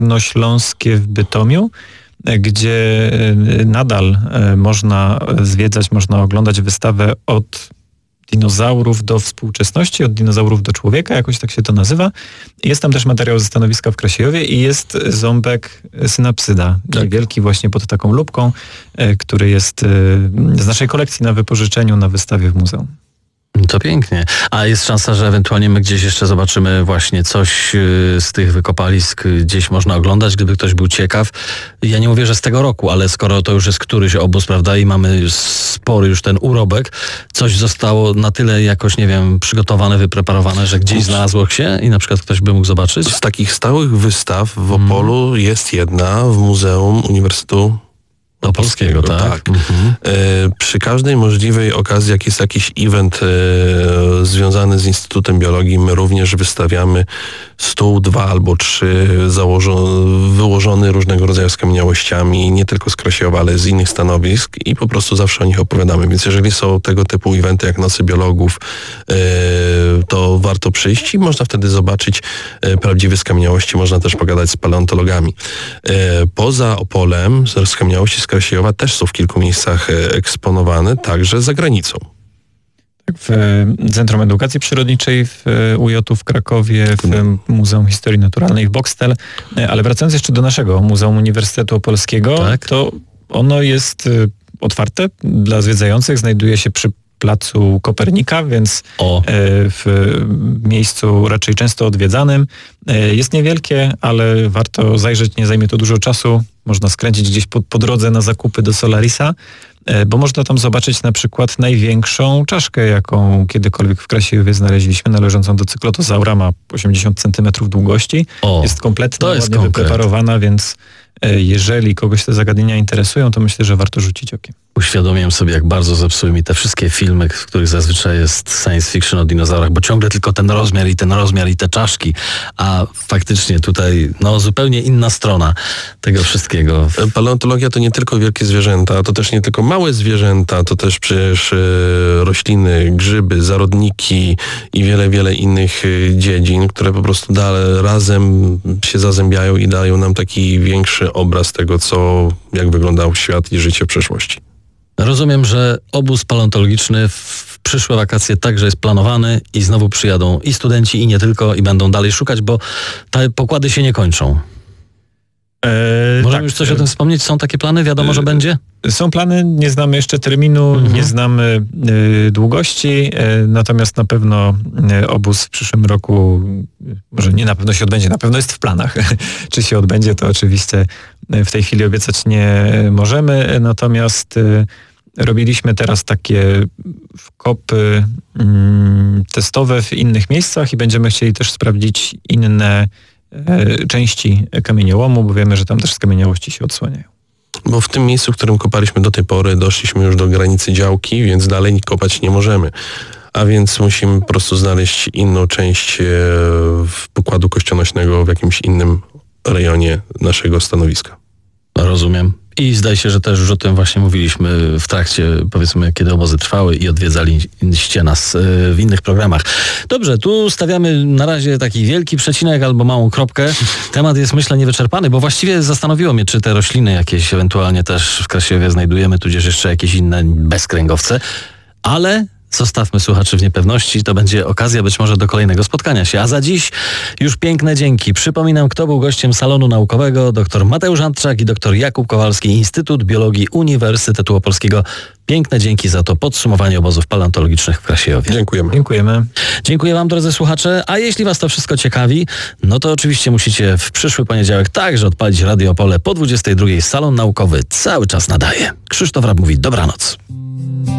Górnośląskie w Bytomiu, gdzie nadal można zwiedzać, można oglądać wystawę od dinozaurów do współczesności, od dinozaurów do człowieka, jakoś tak się to nazywa. Jest tam też materiał ze stanowiska w Krasiejowie i jest ząbek synapsyda, tak. Wielki właśnie pod taką lupką, który jest z naszej kolekcji na wypożyczeniu na wystawie w muzeum. To pięknie. A jest szansa, że ewentualnie my gdzieś jeszcze zobaczymy właśnie coś z tych wykopalisk, gdzieś można oglądać, gdyby ktoś był ciekaw. Ja nie mówię, że z tego roku, ale skoro to już jest któryś obóz, prawda, i mamy spory już ten urobek, coś zostało na tyle jakoś, nie wiem, przygotowane, wypreparowane, że gdzieś znalazło się i na przykład ktoś by mógł zobaczyć? Z takich stałych wystaw w Opolu jest jedna w Muzeum Uniwersytetu Opolskiego, tak. Przy każdej możliwej okazji, jak jest jakiś event związany z Instytutem Biologii, my również wystawiamy stół, 2 albo 3 wyłożony różnego rodzaju skamieniałościami, nie tylko z Krasiejowa, ale z innych stanowisk i po prostu zawsze o nich opowiadamy. Więc jeżeli są tego typu eventy jak Nocy Biologów, to warto przyjść i można wtedy zobaczyć prawdziwe skamieniałości. Można też pogadać z paleontologami. Poza Opolem skamieniałości z Krasiejowa też są w kilku miejscach eksponowane, także za granicą. W Centrum Edukacji Przyrodniczej w UJ w Krakowie, w Muzeum Historii Naturalnej w Boxtel. Ale wracając jeszcze do naszego Muzeum Uniwersytetu Opolskiego, tak. To ono jest otwarte dla zwiedzających, znajduje się przy Placu Kopernika, więc w miejscu raczej często odwiedzanym. Jest niewielkie, ale warto zajrzeć, nie zajmie to dużo czasu. Można skręcić gdzieś po drodze na zakupy do Solarisa, bo można tam zobaczyć na przykład największą czaszkę, jaką kiedykolwiek w Krasiejowie znaleźliśmy, należącą do cyklotozaura, ma 80 cm długości. Jest kompletna, ładnie wypreparowana, więc jeżeli kogoś te zagadnienia interesują, to myślę, że warto rzucić okiem. Uświadomiłem sobie, jak bardzo zepsuły mi te wszystkie filmy, w których zazwyczaj jest science fiction o dinozaurach, bo ciągle tylko ten rozmiar i te czaszki, a faktycznie tutaj zupełnie inna strona tego wszystkiego. Paleontologia to nie tylko wielkie zwierzęta, to też nie tylko małe zwierzęta, to też przecież rośliny, grzyby, zarodniki i wiele, wiele innych dziedzin, które po prostu razem się zazębiają i dają nam taki większy obraz tego, jak wyglądał świat i życie w przeszłości. Rozumiem, że obóz paleontologiczny w przyszłe wakacje także jest planowany i znowu przyjadą i studenci, i nie tylko, i będą dalej szukać, bo te pokłady się nie kończą. Możemy już coś o tym wspomnieć? Są takie plany? Wiadomo, że będzie? Są plany, nie znamy jeszcze terminu, nie znamy długości, natomiast na pewno obóz w przyszłym roku, może nie na pewno się odbędzie, na pewno jest w planach. Czy się odbędzie, to oczywiście w tej chwili obiecać nie możemy, natomiast robiliśmy teraz takie wkopy testowe w innych miejscach i będziemy chcieli też sprawdzić inne części kamieniołomu, bo wiemy, że tam też skamieniałości się odsłaniają. Bo w tym miejscu, w którym kopaliśmy do tej pory, doszliśmy już do granicy działki, więc dalej kopać nie możemy. A więc musimy po prostu znaleźć inną część pokładu kościonośnego w jakimś innym rejonie naszego stanowiska. Rozumiem. I zdaje się, że też już o tym właśnie mówiliśmy w trakcie, powiedzmy, kiedy obozy trwały i odwiedzaliście nas w innych programach. Dobrze, tu stawiamy na razie taki wielki przecinek albo małą kropkę. Temat jest, myślę, niewyczerpany, bo właściwie zastanowiło mnie, czy te rośliny jakieś ewentualnie też w Krasiejowie znajdujemy, tudzież jeszcze jakieś inne bezkręgowce, ale zostawmy słuchaczy w niepewności, to będzie okazja być może do kolejnego spotkania się. A za dziś już piękne dzięki. Przypominam, kto był gościem salonu naukowego. Dr Mateusz Antczak i dr Jakub Kowalski, Instytut Biologii Uniwersytetu Opolskiego. Piękne dzięki za to podsumowanie obozów paleontologicznych w Krasiejowie. Dziękujemy. Dziękuję wam, drodzy słuchacze. A jeśli was to wszystko ciekawi, no to oczywiście musicie w przyszły poniedziałek także odpalić Radio Opole po 22:00. Salon naukowy cały czas nadaje. Krzysztof Rab mówi dobranoc.